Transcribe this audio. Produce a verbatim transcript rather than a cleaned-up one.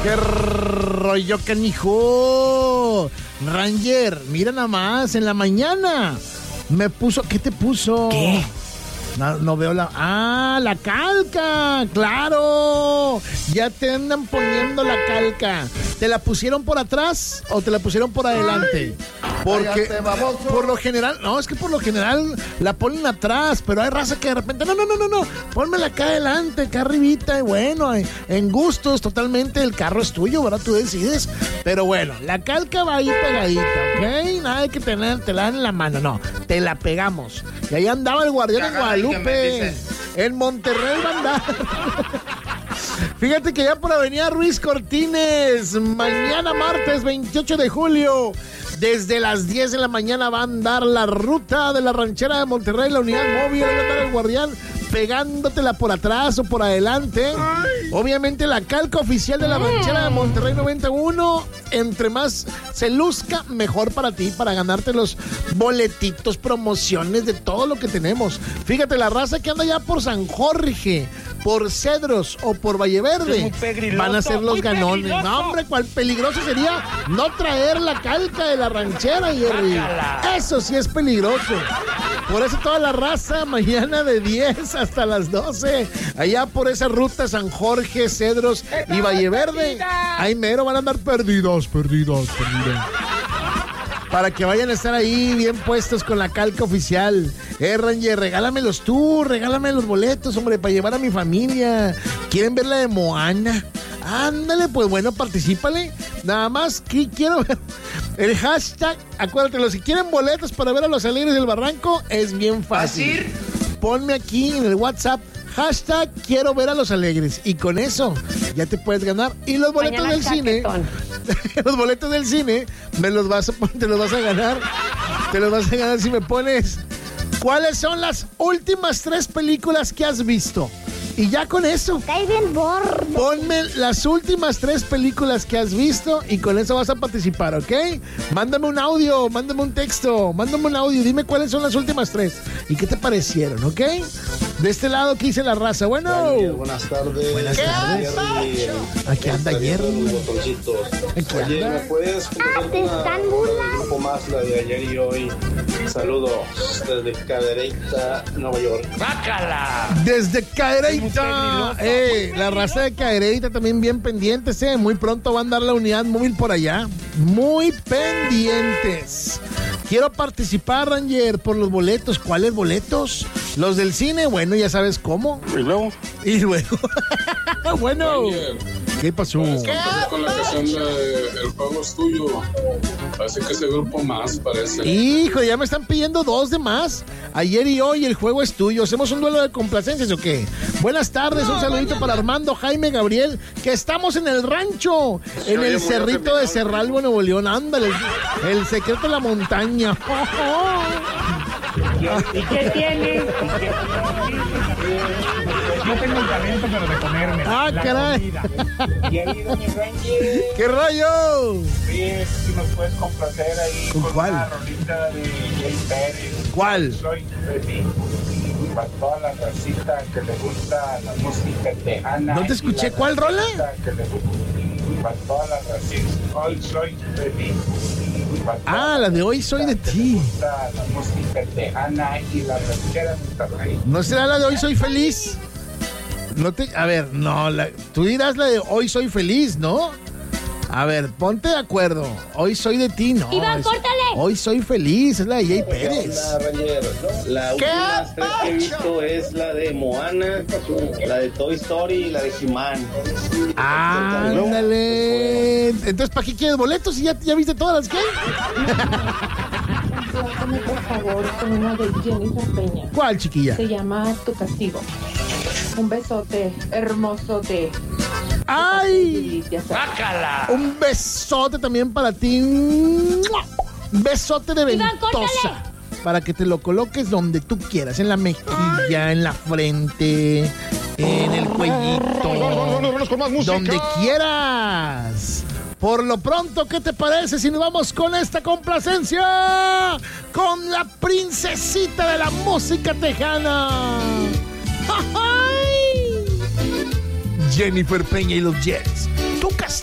¡Qué rollo, canijo! Ranger, mira nada más, en la mañana me puso... ¿Qué te puso? ¿Qué? No, no veo la... ¡Ah, la calca! ¡Claro! Ya te andan poniendo la calca. ¿Te la pusieron por atrás o te la pusieron por adelante? Porque por lo general... No, es que por lo general la ponen atrás, pero hay raza que de repente... No, no, no, no, no. Pónmela acá adelante, acá arribita. Y bueno, en gustos totalmente el carro es tuyo, ¿verdad? Tú decides. Pero bueno, la calca va ahí pegadita, ¿ok? Nada de que tener, te la dan en la mano, no. Te la pegamos. Y ahí andaba el guardián en Guadalupe. En Monterrey va a andar. Fíjate que ya por Avenida Ruiz Cortines, mañana martes veintiocho de julio, desde las diez de la mañana va a andar la ruta de la ranchera de Monterrey, la unidad móvil, va a andar el guardián pegándotela por atrás o por adelante. Ay. Obviamente la calca oficial de la ranchera de Monterrey noventa y uno, entre más se luzca, mejor para ti, para ganarte los boletitos, promociones de todo lo que tenemos. Fíjate, la raza que anda ya por San Jorge, por Cedros o por Valle Verde, van a ser los ganones. Peligroso. No, hombre, cuál peligroso sería no traer la calca de la ranchera, Jerry. Eso sí es peligroso. Por eso toda la raza, mañana de diez hasta las doce, allá por esa ruta San Jorge, Cedros y Valle Verde, ahí mero van a andar perdidos, perdidos, perdidos. Para que vayan a estar ahí bien puestos con la calca oficial. Eh, Ranger, regálamelos tú, regálame los boletos, hombre, para llevar a mi familia. ¿Quieren ver la de Moana? Ándale, pues bueno, particípale. Nada más que quiero ver el hashtag. Acuérdate, si quieren boletos para ver a los Alegres del Barranco, es bien fácil. ¿Así? Ponme aquí en el WhatsApp hashtag quiero ver a los Alegres, y con eso ya te puedes ganar. Y los boletos Mañana del chaquetón. cine, los boletos del cine me los vas a, te los vas a ganar. Te los vas a ganar si me pones cuáles son las últimas tres películas que has visto. Y ya con eso, cae bien borde. Ponme las últimas tres películas que has visto y con eso vas a participar, ¿ok? Mándame un audio, mándame un texto, mándame un audio, dime cuáles son las últimas tres y qué te parecieron, ¿ok? De este lado, ¿qué dice la raza? Bueno. Ay, buenas tardes. Buenas tardes. Aquí anda Jerry. Aquí anda. Oye, ¿me puedes ah, te están burlando. Un poco más la de ayer y hoy? Saludos desde Cadereyta, Nueva York. ¡Bácala! Desde Cadereyta. Eh, la raza de Cadereyta también bien pendientes, eh. Muy pronto va a andar la unidad móvil por allá. Muy pendientes. Quiero participar, Ranger, por los boletos. ¿Cuáles boletos? Los del cine, bueno, ya sabes cómo. ¿Y luego? Y luego. Bueno. Ranger, ¿qué pasó? ¿Qué con la canción de El Juego es Tuyo? Parece que ese grupo más, parece. Hijo, ya me están pidiendo dos de más. Ayer y hoy el juego es tuyo. ¿Hacemos un duelo de complacencias o qué? Buenas tardes, un saludito para Armando, Jaime, Gabriel, que estamos en el rancho, en el cerrito de Cerralbo, Nuevo León. Ándale, el, el secreto de la montaña. ¿Y qué tiene? No tengo el talento, pero de comerme. Ah, caray. ¿Qué rollo? Oye, si nos puedes complacer ahí con ¿Con cuál? Una rolita de Jay Pérez. ¿Cuál? Soy feliz. Para toda la racita que le gusta la música tejana. ¿No te escuché? ¿Cuál rola? Que le gusta, para toda la racita. Hoy soy feliz. Ah, la de Hoy Soy de Ti. La música tejana y la ranchera de Monterrey. ¿No será la de Hoy Soy Feliz? No te, a ver, no, la, tú dirás la de Hoy Soy Feliz, ¿no? A ver, ponte de acuerdo. Hoy soy de ti, ¿no? Iván, es, córtale. Hoy soy feliz, es la de Jay Pérez. Hola, Ranger. La última tres que he visto es la de Moana, la de Toy Story y la de He-Man. Ándale. Entonces, ¿para qué quieres boletos si ya, ya viste todas las que hay? Complácame, por favor, con una de Jennifer Peña. ¿Cuál, chiquilla? Se llama Tu Castigo. Un besote hermosote. ¡Ay! ¡Bácala! Un besote también para ti. Un besote de ventosa. Para que te lo coloques donde tú quieras. En la mejilla, en la frente, en el cuellito. Donde quieras. Por lo pronto, ¿qué te parece si nos vamos con esta complacencia? Con la princesita de la música tejana. ¡Ay! Jennifer Peña y los Jets. Tu castigo.